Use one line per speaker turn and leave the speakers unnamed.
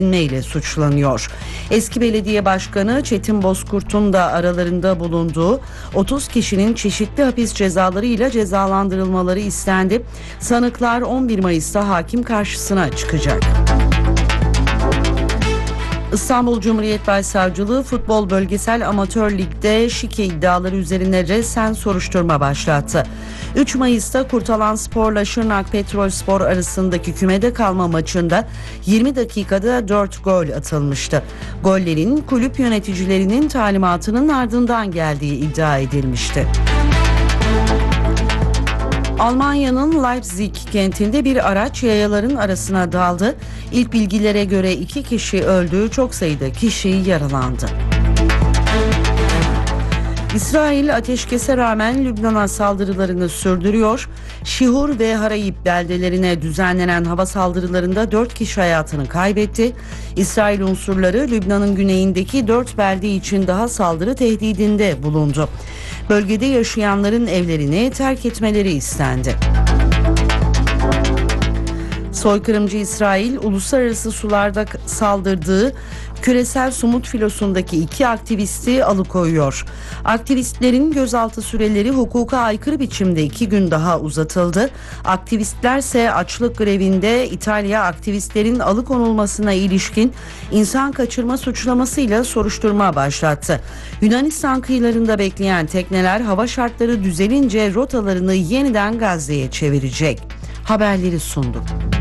ile suçlanıyor. Eski belediye başkanı Çetin Bozkurt'un da aralarında bulunduğu 30 kişinin çeşitli hapis cezalarıyla cezalandırılmaları istendi. Sanıklar 11 Mayıs'ta hakim karşısına çıkacak. İstanbul Cumhuriyet Başsavcılığı Futbol Bölgesel Amatör Lig'de şike iddiaları üzerine resen soruşturma başlattı. 3 Mayıs'ta Kurtalanspor'la Şırnak Petrolspor arasındaki kümede kalma maçında 20 dakikada 4 gol atılmıştı. Gollerin kulüp yöneticilerinin talimatının ardından geldiği iddia edilmişti. Almanya'nın Leipzig kentinde bir araç yayaların arasına daldı. İlk bilgilere göre 2 kişi öldü, çok sayıda kişi yaralandı. İsrail ateşkese rağmen Lübnan'a saldırılarını sürdürüyor. Şihur ve Harayip beldelerine düzenlenen hava saldırılarında 4 kişi hayatını kaybetti. İsrail unsurları Lübnan'ın güneyindeki 4 belde için daha saldırı tehdidinde bulundu. Bölgede yaşayanların evlerini terk etmeleri istendi. Soykırımcı İsrail, uluslararası sularda saldırdığı küresel somut filosundaki 2 aktivisti alıkoyuyor. Aktivistlerin gözaltı süreleri hukuka aykırı biçimde 2 gün daha uzatıldı. Aktivistlerse açlık grevinde İtalya aktivistlerin alıkonulmasına ilişkin insan kaçırma suçlamasıyla soruşturma başlattı. Yunanistan kıyılarında bekleyen tekneler hava şartları düzelince rotalarını yeniden Gazze'ye çevirecek. Haberleri sunduk.